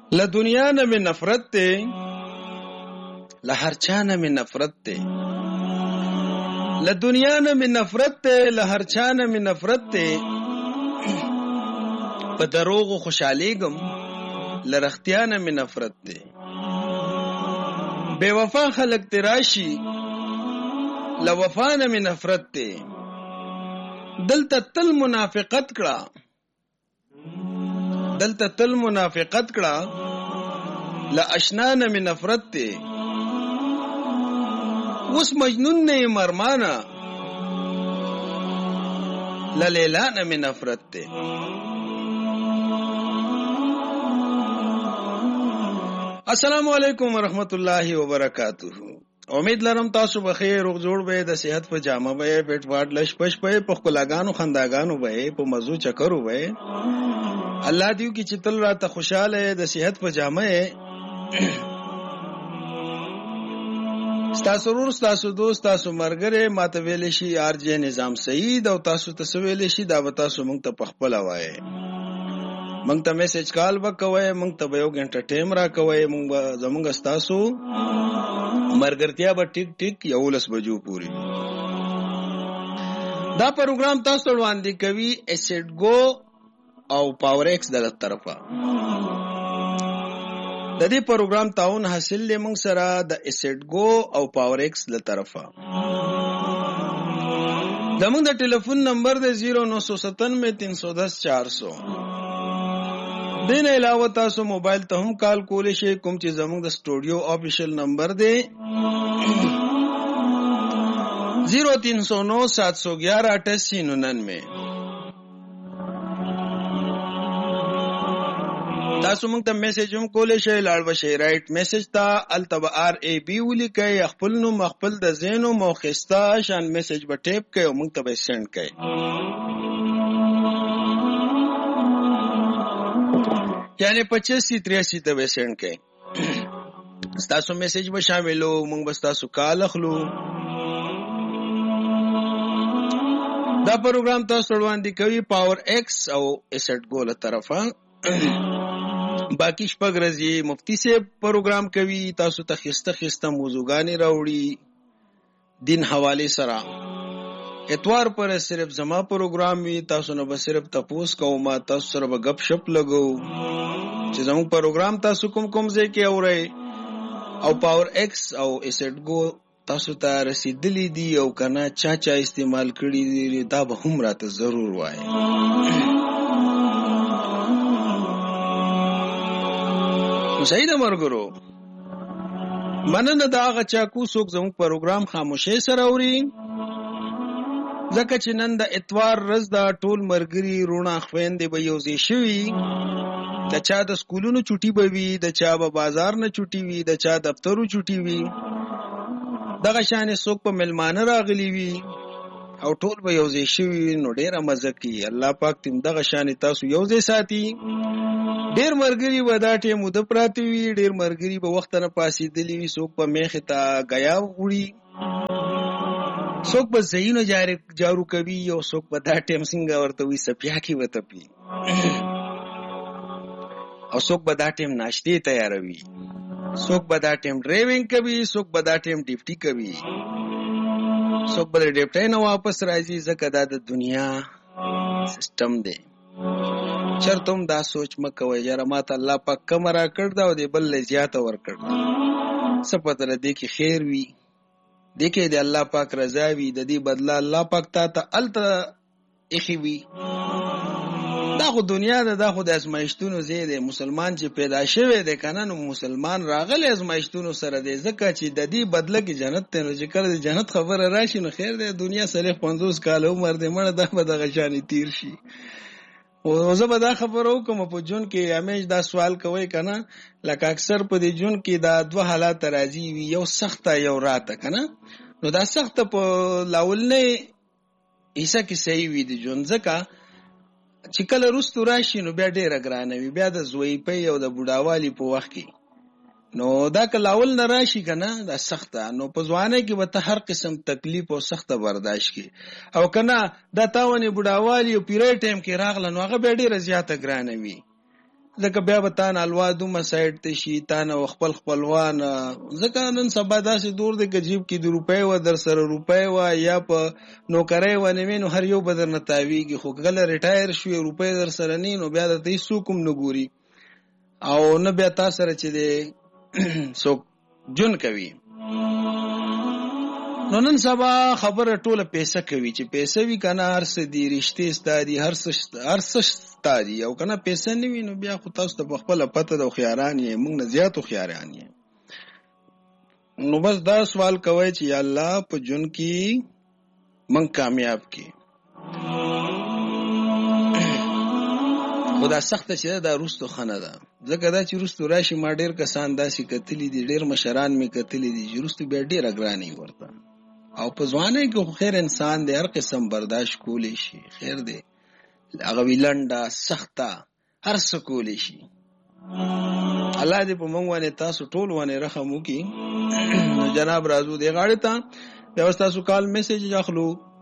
له دنیا نه مې نفرت دی، له هر چا نه مې نفرت دی، له دنیا نه مې نفرت دی، له هر چا نه مې نفرت دی. په دروغو خوشحالیږم، له رښتیا نه مې نفرت دی. بے وفا خلق تی راشي، له وفا نه مې نفرت دی. دلته تل منافقت کړه، دلته تل منافقت کړه، له اشنا نه مې نفرت دی. اوس مجنون نه یم ارمانه، له لیلا نه مې نفرت دی. السلام علیکم ورحمت الله وبرکاتہ. امید لرم تاسو بخیر روغ جوړ به، د صحت په جامه به، پیټ واټ لش پش په خپلګانو خنداګانو به، په مزو چکرو به. الله دیو کی چې تل راته خوشاله د صحت په جامه. ستاسو ورور، ستاسو دوست، ستاسو مرګره ماته ویل شي آر جے نظام سعید، او تاسو ته ویل شي دا به تاسو مونږ ته په خپل وایي. مونږ ته میسج کال وکوي، مونږ ته یو غنټه ټایم را کوي، مونږ زمونږ ستاسو مرګرتیا به ټیک ټیک 11 بجو پوری. دا پروګرام تاسو وړاندې کوي اسید گو او پاور ایکس د طرفه. د دې پروګرام تعاون حاصل لمنګ سره د اسید گو او پاور ایکس له طرفه. زموږ د ټلیفون نمبر د 0997 دین علاوه تاسو موبایل ته هم کال کولی شئ، کوم چې زموږ د سټوډیو آفیشل نمبر دی 0309 711 8899. تاسو موږ ته میسج هم کولی شئ، لاړ بشئ رائټ میسج ته، التبا RAB ولیکئ، خپل نوم، خپل د ذهن او مخستا شان میسج به ټیپ کئ او موږ ته به سند کئ. یعنی 8583 ته به سند کئ. تاسو میسج به شاملو، موږ به تاسو کال اخلو. دا پروګرام تاسو وړاندې کوي پاور ایکس او اسید گو له طرفه. باقی شپږ ورځې مفتی صاحب پروګرام کوي، تاسو ته خسته موضوعګانې راوړي دین حواله سره. اتوار پر صرف زما پروګرام وی، تاسو نه به صرف تپوس کوم، تاسو سره به غپ شپ لګو چې زموږ پروګرام تاسو کوم ځای کې اورئ. او پاور ایکس او اسید گو تاسو ته رسیدلی دی او کنه چا استعمال کړی دی، دا به هم راته ضرور وایي. صحیح ده مرګرو. مننه دا هغه چا کو څوک زموږ پروګرام خاموشي سره اوري، ځکه چې نن د اتوار ورځ دا ټول مرګري رونه خويندې به یوځای شوي. د چا د سکولونو چوټي به وي، د چا به بازار نه چوټي وي، د چا دفترو چوټي وي، دغه شانې څوک په ملمانه راغلي وي او ټول به یوځای شوي. نو ډیره مزه کوي. الله پاک تم دغه شانې تاسو یوځای ساتي. ډیر مرګري به دا ټیم د پراتی وي، ډیر مرګري به وخت نه پاسېدلی وي، څوک په میخه ته غیا وړي، څوک به زینو جارو کوي، او څوک به دا ټیم څنګه ورته وي سپیا کې وته پی، او څوک به دا ټیم ناشته تیاروي، څوک به دا ټیم ډرایوینګ کوي، څوک به دا ټیم ډیپټي کوي، څوک به ډیپټي نه واپس راځي، ځکه دا د دنیا سیستم دی. چرتم دا سوچ مکوي یاره ماته الله پاک کم را کړ دا او دی بل زیاته ور کړ، سپته دې کې خیر وي، دې کې د الله پاک رضا وي، د دې بدله الله پاک ته الته اخی وي. دا خو دنیا ده، دا خو د ازمایښتونو ځای دی. مسلمان چې پیدا شوی دی کنه، نو مسلمان راغلی ازمایښتونو سره دی، ځکه چې د دې بدله کې جنت ته، نو چې کله د جنت خبره راشي نو خیر دی. دنیا سره 50 کال عمر دی، مړه دا به دغه شانې تیر شي. او زه به دا خبره وکم په جون کې همیش دا سوال کوي کنه، لکه اکثر په دې جون کې دا دوه حالات راځي وي، یو سخته یو راته کنه. نو دا سخته په لاول نه ایسه کې صحیح وي د جون، ځکه چې کله رستو راشي نو بیا ډیره ګرانه وي، بیا د زوی په او د بوډاوالي په وخت کې. نو دا کله اول نه راشي کنه دا سخته، نو په ځوانه کې به ته هر قسم تکلیف او سخته برداشت کی، او کنه دا تاونه بډاوالی او پیری ټیم کې راغله نو هغه به ډیره زیاته ګرانه وي. ځکه بیا به تا نه الوا دومره سایډ ته شي، تا نه خپل خپلوان. ځکه نن سبا داسې دور دی که جیب کې د روپۍ وه در سره روپۍ وه یا په نوکرۍ ونوې نو هر یو به درنه تاویږي، خو کله ریټایر شوې روپۍ در سره نه نو بیا درته هېڅوک هم نه ګوري او نه بیا تا سره چې دی څوک جون کوي. نو نن سبا خبره ټوله پیسه کوي، چې پیسه وي که نه هر څه دي، رشتې ستا دي، هر څه ستا دي، او که نه پیسه نه وي نو بیا خو تاسو ته په خپله پته ده هوښیاران یې، موږ نه زیات هوښیاران یې. نو بس دا سوال کوئ چې یا الله په ژوند کې موږ کامیاب کړي. خو دا سخته چې دا وروستو ښه نه ده، ځکه دا چې وروستو راشي ما ډېر کسان داسې کتلي دي، ډېر مشران مې کتلي دي چې وروستو بیا ډېره ګرانه وي ورته. او په ځوانۍ کې خو خیر انسان دی هر قسم برداشت کولی شي، خیر دی هغه وي لنډه سخته هر څه کولی شي. الله دې په موږ باندې تاسو ټول باندې رحم وکړي. جناب راځو دې غاړې ته بیا ستاسو کال میسج اخلو.